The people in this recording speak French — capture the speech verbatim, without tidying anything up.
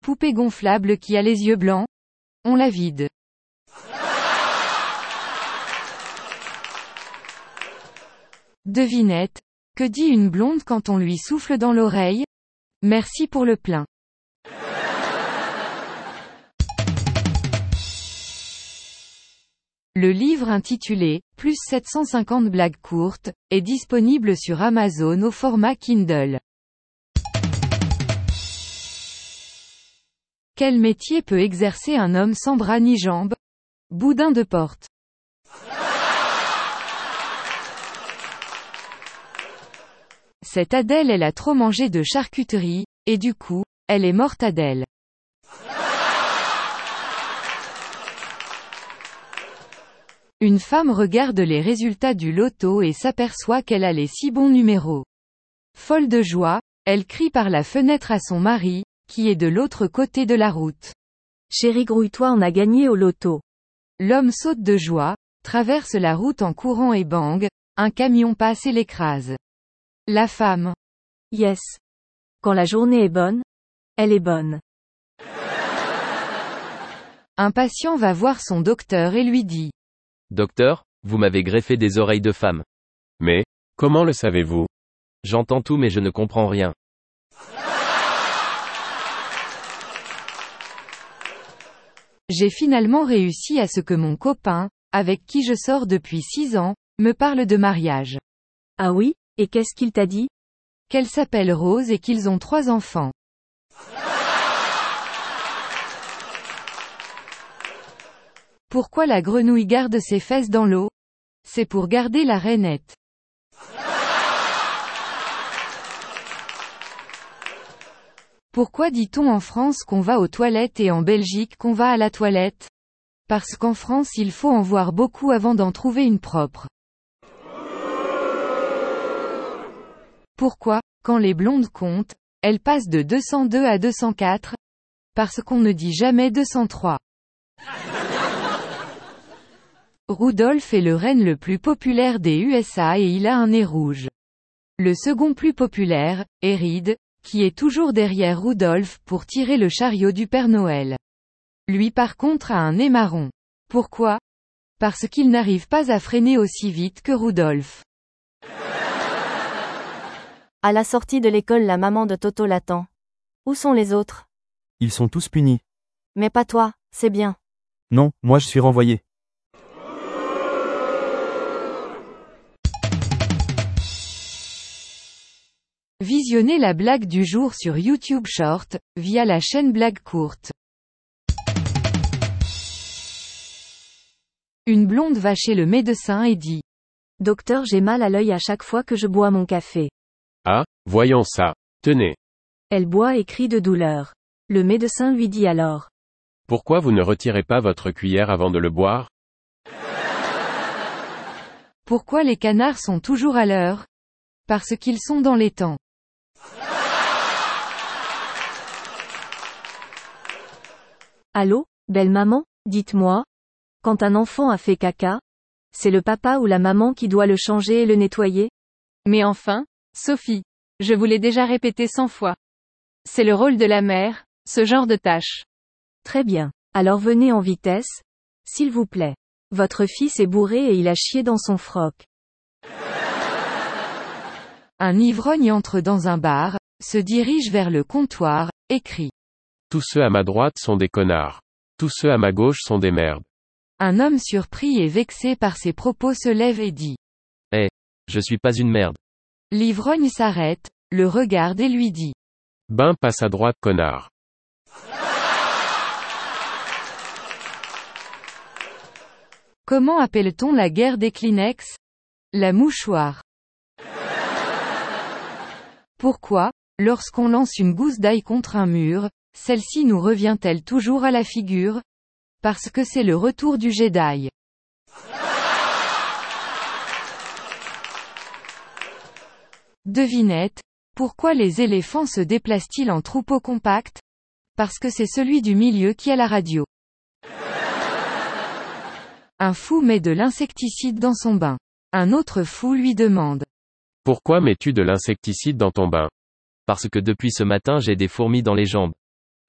Poupée gonflable qui a les yeux blancs? On la vide. Devinette. Que dit une blonde quand on lui souffle dans l'oreille? Merci pour le plein. Le livre intitulé « Plus sept cent cinquante blagues courtes » est disponible sur Amazon au format Kindle. Quel métier peut exercer un homme sans bras ni jambes? Boudin de porte. Cette Adèle elle a trop mangé de charcuterie, et du coup, elle est morte Adèle. Une femme regarde les résultats du loto et s'aperçoit qu'elle a les six bons numéros. Folle de joie, elle crie par la fenêtre à son mari, qui est de l'autre côté de la route. Chérie, grouille-toi, on a gagné au loto. L'homme saute de joie, traverse la route en courant et bang, un camion passe et l'écrase. La femme. Yes. Quand la journée est bonne, elle est bonne. Un patient va voir son docteur et lui dit. Docteur, vous m'avez greffé des oreilles de femme. Mais, comment le savez-vous? J'entends tout mais je ne comprends rien. J'ai finalement réussi à ce que mon copain, avec qui je sors depuis six ans, me parle de mariage. Ah oui? Et qu'est-ce qu'il t'a dit? Qu'elle s'appelle Rose et qu'ils ont trois enfants. Pourquoi la grenouille garde ses fesses dans l'eau? C'est pour garder la rainette. Pourquoi dit-on en France qu'on va aux toilettes et en Belgique qu'on va à la toilette? Parce qu'en France il faut en voir beaucoup avant d'en trouver une propre. Pourquoi, quand les blondes comptent, elles passent de deux cent deux à deux cent quatre? Parce qu'on ne dit jamais deux cent trois. Rudolph est le renne le plus populaire des U S A et il a un nez rouge. Le second plus populaire, est Reed, qui est toujours derrière Rudolph pour tirer le chariot du Père Noël. Lui par contre a un nez marron. Pourquoi? Parce qu'il n'arrive pas à freiner aussi vite que Rudolph. À la sortie de l'école, la maman de Toto l'attend. Où sont les autres? Ils sont tous punis. Mais pas toi, c'est bien. Non, moi je suis renvoyé. Visionnez la blague du jour sur YouTube Short, via la chaîne Blague Courte. Une blonde va chez le médecin et dit. Docteur, j'ai mal à l'œil à chaque fois que je bois mon café. Ah, voyons ça. Tenez. Elle boit et crie de douleur. Le médecin lui dit alors. Pourquoi vous ne retirez pas votre cuillère avant de le boire? Pourquoi les canards sont toujours à l'heure? Parce qu'ils sont dans les temps. Allô, belle maman, dites-moi. Quand un enfant a fait caca, c'est le papa ou la maman qui doit le changer et le nettoyer? Mais enfin, Sophie, je vous l'ai déjà répété cent fois. C'est le rôle de la mère, ce genre de tâche. Très bien. Alors venez en vitesse, s'il vous plaît. Votre fils est bourré et il a chié dans son froc. Un ivrogne entre dans un bar, se dirige vers le comptoir, et crie. Tous ceux à ma droite sont des connards. Tous ceux à ma gauche sont des merdes. Un homme surpris et vexé par ses propos se lève et dit. Eh, je suis pas une merde. L'ivrogne s'arrête, le regarde et lui dit. Ben passe à droite connard. Comment appelle-t-on la guerre des Kleenex? La mouchoir. Pourquoi, lorsqu'on lance une gousse d'ail contre un mur, celle-ci nous revient-elle toujours à la figure? Parce que c'est le retour du Jedi. Devinette, pourquoi les éléphants se déplacent-ils en troupeau compact? Parce que c'est celui du milieu qui a la radio. Un fou met de l'insecticide dans son bain. Un autre fou lui demande. Pourquoi mets-tu de l'insecticide dans ton bain? Parce que depuis ce matin j'ai des fourmis dans les jambes.